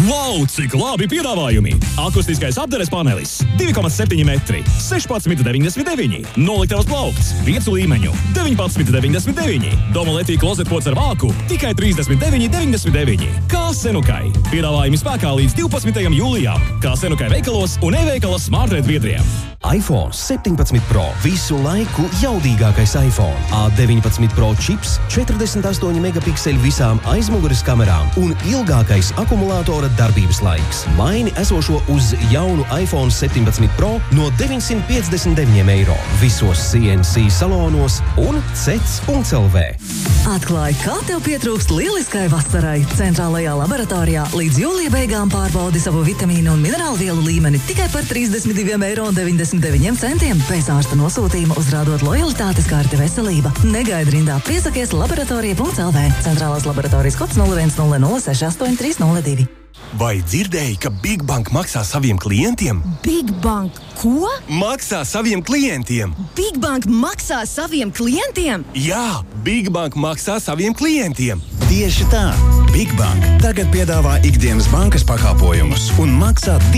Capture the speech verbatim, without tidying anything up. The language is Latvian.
Wow, cik labi piedāvājumi! Akustiskais apdares panelis divi komats septiņi metri, sešpadsmit deviņdesmit deviņi, noliktavas plaukts, piecu līmeņu, deviņpadsmit deviņdesmit deviņi, Domoletī klozetpods ar vāku tikai trīsdesmit deviņi deviņdesmit deviņi. Kā Senukai. Piedāvājumi spēkā līdz divpadsmitajam jūlijam. Kā Senukai veikalos un e-veikalos Smartret biedriem. iPhone septiņpadsmit Pro. Visu laiku jaudīgākais iPhone. A deviņpadsmit Pro čips, četrdesmit astoņi megapikseli visām aizmugures kamerām un ilgākais akumulātora darbības laiks. Maini esošo uz jaunu iPhone septiņpadsmit Pro no deviņsimt piecdesmit deviņi eiro visos C N C salonos un cets punkts L V. Atklāj, kā tev pietrūkst lieliskai vasarai. Centrālajā laboratorijā līdz jūlija beigām pārbaudi savu vitamīnu un minerālu vielu līmeni tikai par trīsdesmit divi eiro un deviņdesmit deviņi centiem pēc ārsta nosūtījuma uzrādot lojalitātes karti veselība. Negaidi rindā, piesakies laboratorija punkts L V. Centrālās laboratorijas kods nulle viens nulle nulle seši astoņi trīs nulle divi. Vai dzirdēji, ka Big Bank maksā saviem klientiem? Big Bank ko? Maksā saviem klientiem! Big Bank maksā saviem klientiem? Jā, Big Bank maksā saviem klientiem! Tieši tā! Big Bank tagad piedāvā ikdienas bankas pakalpojumus un maksā